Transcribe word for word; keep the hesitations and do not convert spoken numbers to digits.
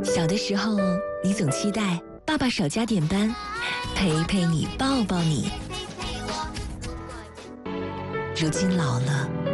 小的时候，你总期待爸爸少加点班，陪陪你，抱抱你。如今老了，